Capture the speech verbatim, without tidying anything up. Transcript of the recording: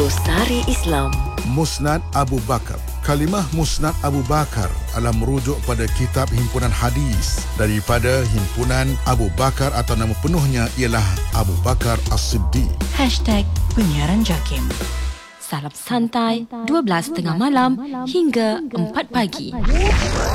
Glosari Islam. Musnad Abu Bakar. Kalimah Musnad Abu Bakar adalah merujuk pada kitab himpunan hadis daripada himpunan Abu Bakar atau nama penuhnya ialah Abu Bakar As-Siddiq. Hashtag Penyiaran Jakim. Salam santai, dua belas tengah malam hingga empat pagi.